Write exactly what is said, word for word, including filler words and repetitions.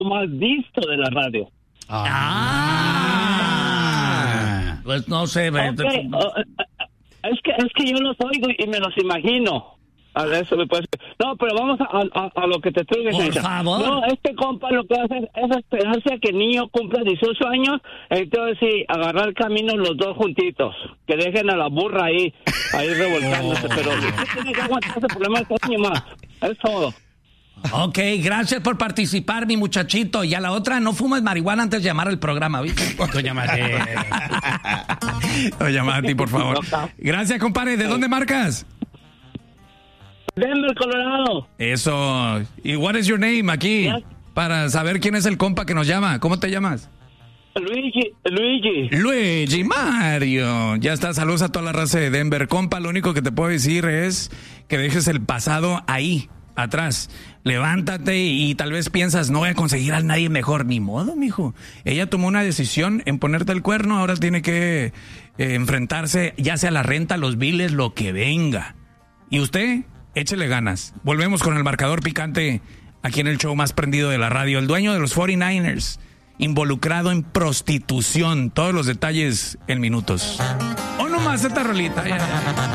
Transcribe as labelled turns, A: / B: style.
A: más visto de la radio.
B: Ah. Pues no sé.
A: Okay. Uh, es que es que yo los oigo y me los imagino. A ver, eso me puede... No, pero vamos a, a, a lo que te estoy diciendo.
B: Por favor.
A: No, este compa lo que hace es esperarse a que el niño cumpla dieciocho años, entonces sí, agarrar camino los dos juntitos, que dejen a la burra ahí, ahí revolcándose, oh. Pero usted tiene que aguantar ese problema este año más, es todo.
B: Ok, gracias por participar, mi muchachito. Y a la otra, no fumes marihuana antes de llamar al programa, ¿viste? Doña Mati. Doña Mati, por favor. Gracias, compadre. ¿De dónde marcas?
A: Denver, Colorado.
B: Eso. ¿Y what is your name aquí? Yes. Para saber quién es el compa que nos llama. ¿Cómo te llamas?
A: Luigi. Luigi.
B: Luigi, Mario. Ya está. Saludos a toda la raza de Denver. Compa, lo único que te puedo decir es que dejes el pasado ahí, atrás. Levántate y, y tal vez piensas, no voy a conseguir a nadie mejor. Ni modo, mijo. Ella tomó una decisión en ponerte el cuerno. Ahora tiene que eh, enfrentarse ya sea la renta, los biles, lo que venga. ¿Y usted? Échele ganas. Volvemos con el marcador picante aquí en el show más prendido de la radio. El dueño de los cuarenta y nueve ers, involucrado en prostitución. Todos los detalles en minutos. O nomás esta rolita. Ya.